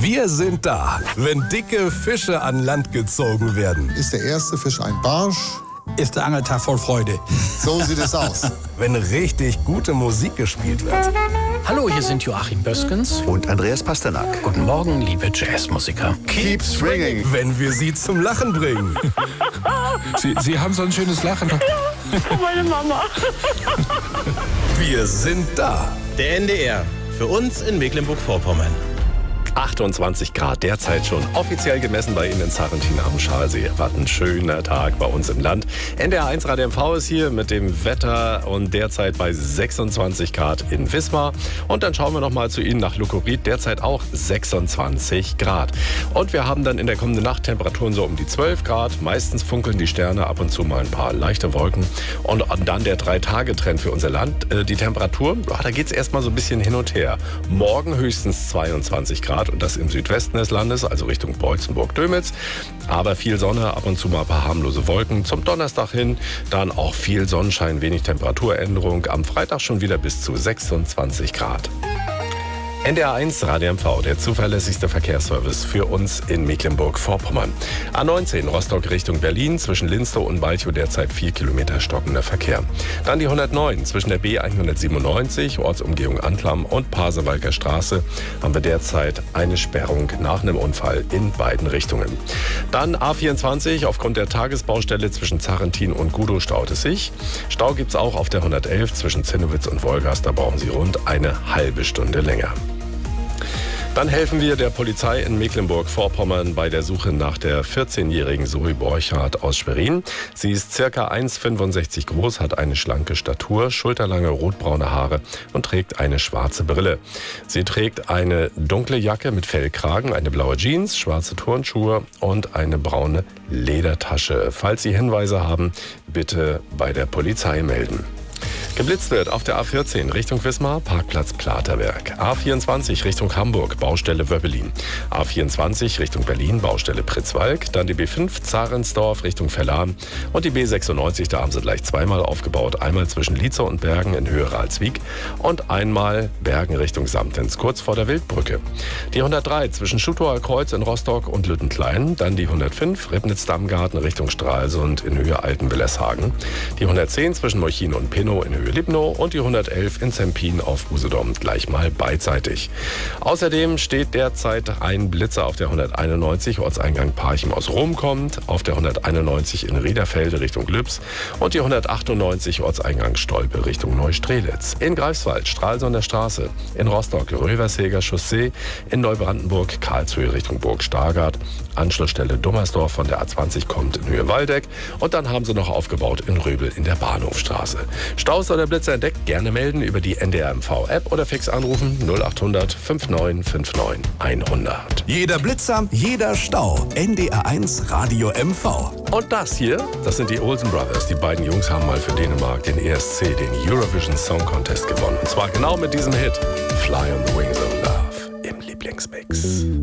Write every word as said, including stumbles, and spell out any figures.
Wir sind da, wenn dicke Fische an Land gezogen werden. Ist der erste Fisch ein Barsch? Ist der Angeltag voll Freude. So sieht es aus. Wenn richtig gute Musik gespielt wird. Hallo, hier sind Joachim Böskens und Andreas Pasternak. Guten Morgen, liebe Jazzmusiker. Keep swinging. Wenn wir sie zum Lachen bringen. Sie, sie haben so ein schönes Lachen. Ja, meine Mama. Wir sind da. Der N D R. Für uns in Mecklenburg-Vorpommern. achtundzwanzig Grad derzeit schon offiziell gemessen bei Ihnen in Sarrentin am Schalsee. Was ein schöner Tag bei uns im Land. N D R eins Radio M V ist hier mit dem Wetter und derzeit bei sechsundzwanzig Grad in Wismar. Und dann schauen wir noch mal zu Ihnen nach Lukorit. Derzeit auch sechsundzwanzig Grad. Und wir haben dann in der kommenden Nacht Temperaturen so um die zwölf Grad. Meistens funkeln die Sterne, ab und zu mal ein paar leichte Wolken. Und dann der Drei-Tage-Trend für unser Land. Die Temperatur, da geht es erstmal so ein bisschen hin und her. Morgen höchstens zweiundzwanzig Grad. Und das im Südwesten des Landes, also Richtung Beutzenburg-Dömitz. Aber viel Sonne, ab und zu mal ein paar harmlose Wolken. Zum Donnerstag hin dann auch viel Sonnenschein, wenig Temperaturänderung. Am Freitag schon wieder bis zu sechsundzwanzig Grad. N D R eins Radio M V, der zuverlässigste Verkehrsservice für uns in Mecklenburg-Vorpommern. A neunzehn Rostock Richtung Berlin, zwischen Linstow und Balchow derzeit vier Kilometer stockender Verkehr. Dann die hundertneun zwischen der B hundertsiebenundneunzig, Ortsumgehung Antlam und Pasewalker Straße haben wir derzeit eine Sperrung nach einem Unfall in beiden Richtungen. Dann A vierundzwanzig, aufgrund der Tagesbaustelle zwischen Zarrentin und Gudow staut es sich. Stau gibt es auch auf der hundertelf zwischen Zinnowitz und Wolgast, da brauchen Sie rund eine halbe Stunde länger. Dann helfen wir der Polizei in Mecklenburg-Vorpommern bei der Suche nach der vierzehnjährigen Zoe Borchardt aus Schwerin. Sie ist ca. eins Komma fünfundsechzig groß, hat eine schlanke Statur, schulterlange rotbraune Haare und trägt eine schwarze Brille. Sie trägt eine dunkle Jacke mit Fellkragen, eine blaue Jeans, schwarze Turnschuhe und eine braune Ledertasche. Falls Sie Hinweise haben, bitte bei der Polizei melden. Geblitzt wird auf der A vierzehn Richtung Wismar, Parkplatz Platerwerk. A vierundzwanzig Richtung Hamburg, Baustelle Wöbbelin. A vierundzwanzig Richtung Berlin, Baustelle Pritzwalk. Dann die B fünf Zarensdorf Richtung Verlahn. Und die B sechsundneunzig, da haben sie gleich zweimal aufgebaut. Einmal zwischen Lietzow und Bergen in Höhe Ralswiek und einmal Bergen Richtung Samtens, kurz vor der Wildbrücke. Die hundertdrei zwischen Schutower Kreuz in Rostock und Lüttenklein. Dann die hundertfünf Ribnitz-Dammgarten Richtung Stralsund in Höhe Altenwillershagen. Die hundertzehn zwischen Molchin und Pinnow in Höhe Lipnow und die hundertelf in Zempin auf Usedom gleich mal beidseitig. Außerdem steht derzeit ein Blitzer auf der hunderteinundneunzig, Ortseingang Parchim aus Rom kommt, auf der hunderteinundneunzig in Riederfelde Richtung Lübs und die hundertachtundneunzig Ortseingang Stolpe Richtung Neustrelitz. In Greifswald Stralsunder Straße, in Rostock Röversheger Chaussee, in Neubrandenburg Karlshöhe Richtung Burg Stargard, Anschlussstelle Dummersdorf von der A zwanzig kommt in Höhe Waldeck und dann haben sie noch aufgebaut in Röbel in der Bahnhofstraße. Staus oder Blitzer entdeckt, gerne melden über die N D R M V-App oder fix anrufen null acht hundert neunundfünfzig neunundfünfzig hundert. Jeder Blitzer, jeder Stau. N D R eins Radio M V. Und das hier, das sind die Olsen Brothers. Die beiden Jungs haben mal für Dänemark den E S C, den Eurovision Song Contest gewonnen. Und zwar genau mit diesem Hit Fly on the Wings of Love im Lieblingsmix.